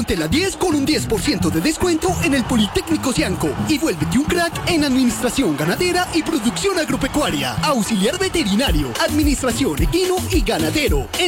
Ponte la 10 con un 10% de descuento en el Politécnico Cianco y vuélvete un crack en administración ganadera y producción agropecuaria, auxiliar veterinario, administración equino y ganadero.